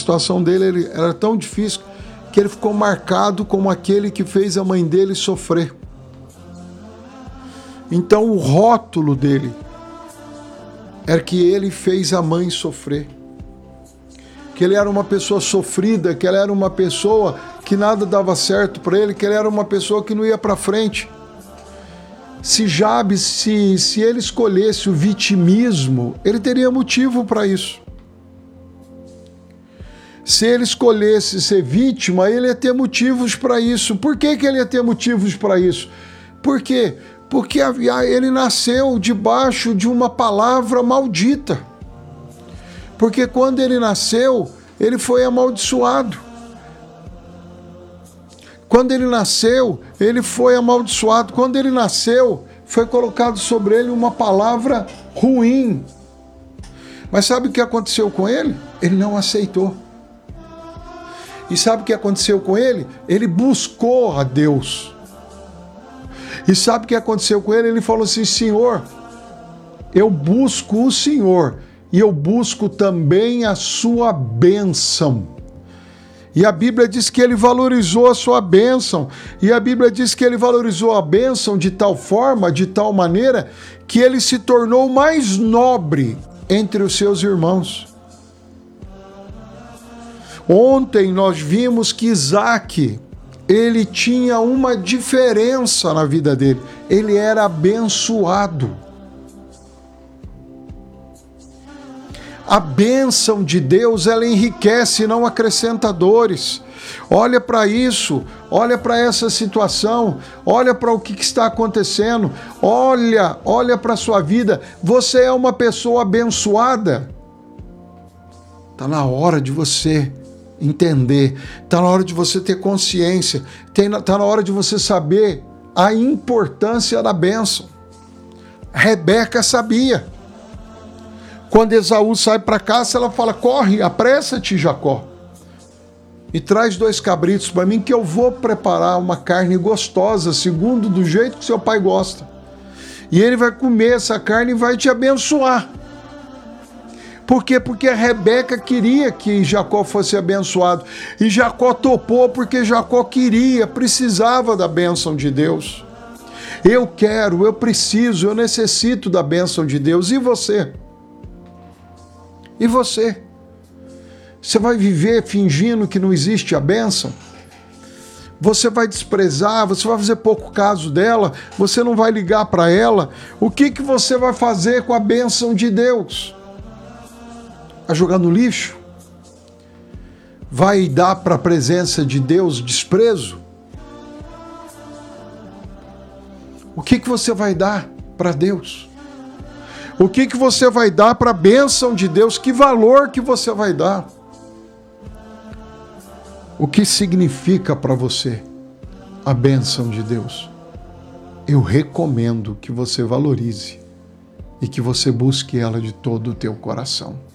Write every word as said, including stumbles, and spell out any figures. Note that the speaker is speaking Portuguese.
situação dele ele, era tão difícil que ele ficou marcado como aquele que fez a mãe dele sofrer. Então o rótulo dele era que ele fez a mãe sofrer. Que ele era uma pessoa sofrida, que ele era uma pessoa que nada dava certo para ele, que ele era uma pessoa que não ia para frente. Se Jabes, se, se ele escolhesse o vitimismo, ele teria motivo para isso. Se ele escolhesse ser vítima, ele ia ter motivos para isso. Por que que ele ia ter motivos para isso? Por quê? Porque ele nasceu debaixo de uma palavra maldita. Porque quando ele nasceu, ele foi amaldiçoado. Quando ele nasceu, ele foi amaldiçoado. Quando ele nasceu, foi colocado sobre ele uma palavra ruim. Mas sabe o que aconteceu com ele? Ele não aceitou. E sabe o que aconteceu com ele? Ele buscou a Deus. E sabe o que aconteceu com ele? Ele falou assim: Senhor, eu busco o Senhor e eu busco também a sua bênção. E a Bíblia diz que ele valorizou a sua bênção. E a Bíblia diz que ele valorizou a bênção de tal forma, de tal maneira, que ele se tornou mais nobre entre os seus irmãos. Ontem nós vimos que Isaac, ele tinha uma diferença na vida dele. Ele era abençoado. A bênção de Deus, ela enriquece, não acrescenta dores. Olha para isso, olha para essa situação, olha para o que, que está acontecendo, olha, olha para a sua vida. Você é uma pessoa abençoada. Está na hora de você entender, está na hora de você ter consciência, está na hora de você saber a importância da bênção. Rebeca sabia. Quando Esaú sai para caça, ela fala: corre, apressa-te, Jacó, e traz dois cabritos para mim, que eu vou preparar uma carne gostosa, segundo do jeito que seu pai gosta. E ele vai comer essa carne e vai te abençoar. Por quê? Porque a Rebeca queria que Jacó fosse abençoado. E Jacó topou porque Jacó queria, precisava da bênção de Deus. Eu quero, eu preciso, eu necessito da bênção de Deus. E você? E você? Você vai viver fingindo que não existe a bênção? Você vai desprezar, você vai fazer pouco caso dela, você não vai ligar para ela. O que, que você vai fazer com a bênção de Deus? Vai jogar no lixo? Vai dar para a presença de Deus desprezo? O que, que você vai dar para Deus? O que, que você vai dar para a bênção de Deus? Que valor que você vai dar? O que significa para você a bênção de Deus? Eu recomendo que você valorize e que você busque ela de todo o teu coração.